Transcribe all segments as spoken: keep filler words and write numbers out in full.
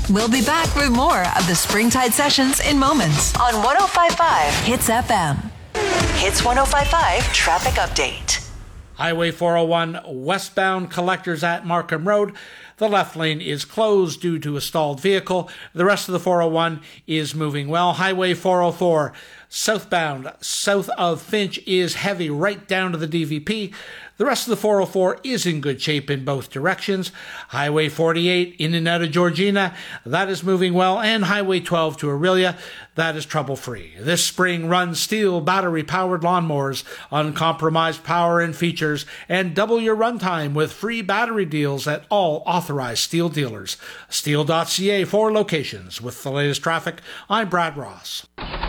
We'll be back with more of the Springtide Sessions in moments on one oh five point five Hits F M. Hits one oh five point five Traffic Update. Highway four oh one westbound collectors at Markham Road. The left lane is closed due to a stalled vehicle. The rest of the four oh one is moving well. Highway four oh four southbound south of Finch is heavy right down to the D V P. The rest of the four oh four is in good shape in both directions. Highway forty-eight in and out of Georgina, that is moving well. And Highway twelve to Aurelia, that is trouble-free. This spring, run STIHL battery-powered lawnmowers, uncompromised power and features, and double your runtime with free battery deals at all authorized STIHL dealers. STIHL dot C A for locations. With the latest traffic, I'm Brad Ross.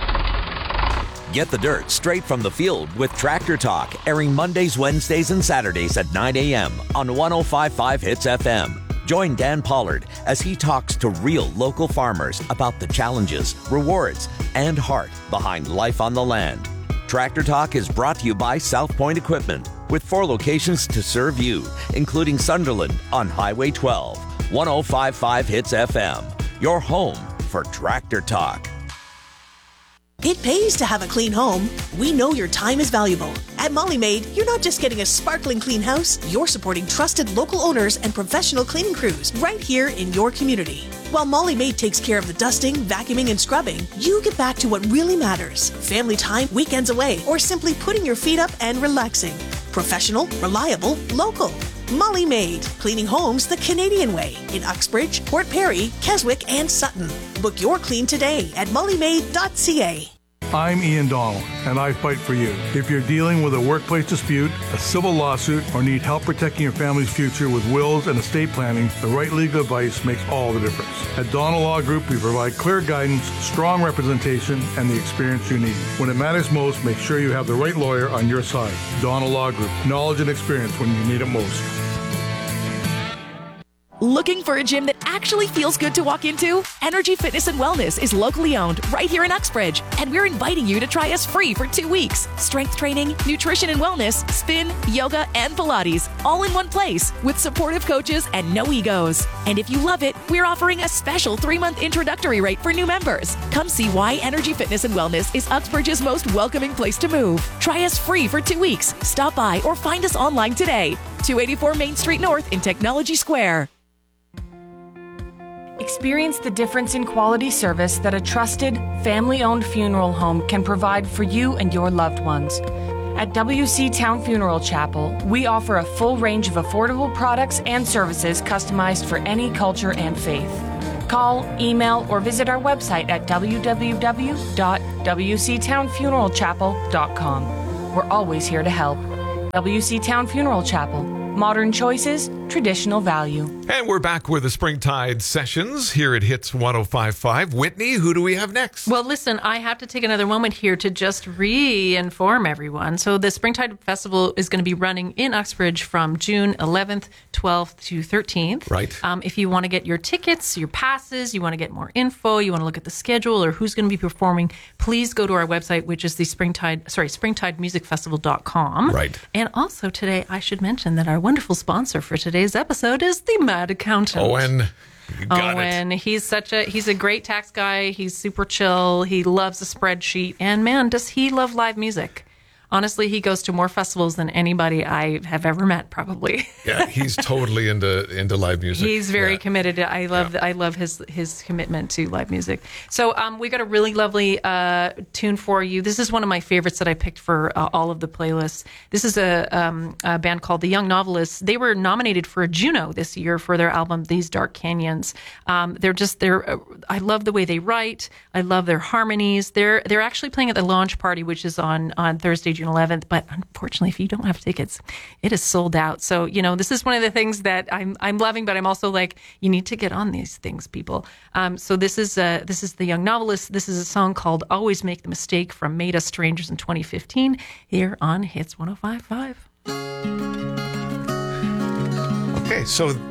Get the dirt straight from the field with Tractor Talk, airing Mondays, Wednesdays, and Saturdays at nine a.m. on one oh five point five Hits F M. Join Dan Pollard as he talks to real local farmers about the challenges, rewards, and heart behind life on the land. Tractor Talk is brought to you by South Point Equipment, with four locations to serve you, including Sunderland on Highway twelve. one oh five point five Hits F M, your home for Tractor Talk. It pays to have a clean home. We know your time is valuable. At Molly Maid, you're not just getting a sparkling clean house, you're supporting trusted local owners and professional cleaning crews right here in your community. While Molly Maid takes care of the dusting, vacuuming, and scrubbing, you get back to what really matters: family time, weekends away, or simply putting your feet up and relaxing. Professional, reliable, local. Molly Maid, cleaning homes the Canadian way in Uxbridge, Port Perry, Keswick, and Sutton. Book your clean today at molly maid dot c a. I'm Ian Donald, and I fight for you. If you're dealing with a workplace dispute, a civil lawsuit, or need help protecting your family's future with wills and estate planning, the right legal advice makes all the difference. At Donald Law Group, we provide clear guidance, strong representation, and the experience you need. When it matters most, make sure you have the right lawyer on your side. Donald Law Group, knowledge and experience when you need it most. Looking for a gym that actually feels good to walk into? Energy Fitness and Wellness is locally owned right here in Uxbridge, and we're inviting you to try us free for two weeks. Strength training, nutrition and wellness, spin, yoga, and Pilates, all in one place with supportive coaches and no egos. And if you love it, we're offering a special three-month introductory rate for new members. Come see why Energy Fitness and Wellness is Uxbridge's most welcoming place to move. Try us free for two weeks. Stop by or find us online today. two eighty-four Main Street North in Technology Square. Experience the difference in quality service that a trusted, family-owned funeral home can provide for you and your loved ones. At W C Town Funeral Chapel, we offer a full range of affordable products and services customized for any culture and faith. Call, email, or visit our website at w w w dot w c town funeral chapel dot com. We're always here to help. W C Town Funeral Chapel. Modern choices, traditional value. And we're back with the Springtide Sessions here at Hits one oh five point five. Whitney, who do we have next? Well, listen, I have to take another moment here to just re-inform everyone. So the Springtide Festival is going to be running in Uxbridge from June eleventh, twelfth to thirteenth. Right. Um, if you want to get your tickets, your passes, you want to get more info, you want to look at the schedule or who's going to be performing, please go to our website, which is the Springtide, sorry, springtide music festival dot com. Right. And also today, I should mention that our wonderful sponsor for today's episode is the Mad Accountant. Owen. You got Owen, it. he's such a he's a great tax guy. He's super chill. He loves a spreadsheet, and man, does he love live music. Honestly, he goes to more festivals than anybody I have ever met, probably. Yeah, he's totally into into live music. He's very yeah. committed. I love yeah. I love his his commitment to live music. So um, we got a really lovely uh, tune for you. This is one of my favorites that I picked for uh, all of the playlists. This is a, um, a band called The Young Novelists. They were nominated for a Juno this year for their album These Dark Canyons. Um, they're just they're. Uh, I love the way they write. I love their harmonies. They're they're actually playing at the launch party, which is on on Thursday, June eleventh. But unfortunately, if you don't have tickets, it is sold out. So, you know, this is one of the things that I'm I'm loving, but I'm also like, you need to get on these things, people. Um, so this is uh, this is The Young Novelist. This is a song called Always Make the Mistake from Made Us Strangers in twenty fifteen here on Hits one oh five point five. Okay, so